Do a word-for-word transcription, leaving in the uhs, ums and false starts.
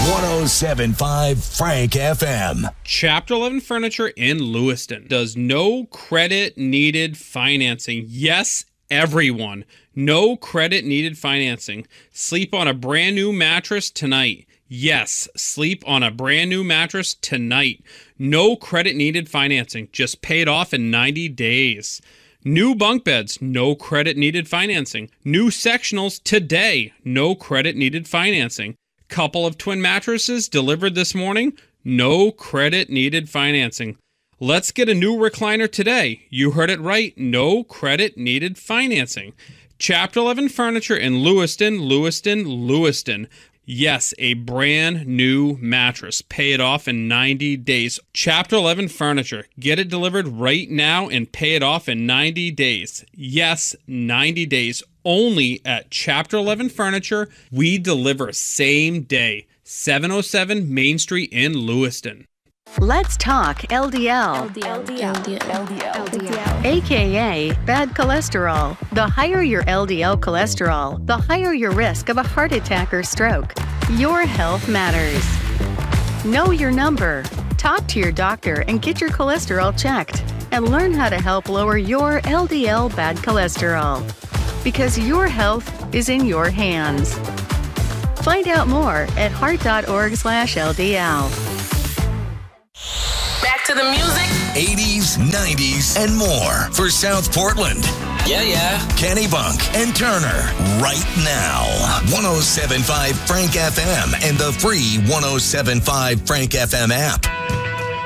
one oh seven point five Frank F M. Chapter eleven Furniture in Lewiston does no credit needed financing. Yes, everyone. No credit needed financing. Sleep on a brand new mattress tonight. Yes, sleep on a brand new mattress tonight. No credit needed financing. Just pay it off in ninety days. New bunk beds, no credit needed financing. New sectionals today, no credit needed financing. Couple of twin mattresses delivered this morning, no credit needed financing. Let's get a new recliner today. You heard it right, no credit needed financing. Chapter eleven Furniture in Lewiston, Lewiston, Lewiston. Yes, a brand new mattress. Pay it off in ninety days. Chapter eleven Furniture. Get it delivered right now and pay it off in ninety days. Yes, ninety days. Only at Chapter eleven Furniture. We deliver same day. seven oh seven Main Street in Lewiston. Let's talk L D L. L D L. L D L. L D L. L D L. A K A bad cholesterol. The higher your L D L cholesterol, the higher your risk of a heart attack or stroke. Your health matters. Know your number. Talk to your doctor and get your cholesterol checked. And learn how to help lower your L D L bad cholesterol. Because your health is in your hands. Find out more at heart.org slash LDL. Back to the music. eighties, nineties, and more for South Portland. Yeah, yeah. Kennebunk and Turner right now. one oh seven point five Frank F M and the free one oh seven point five Frank F M app.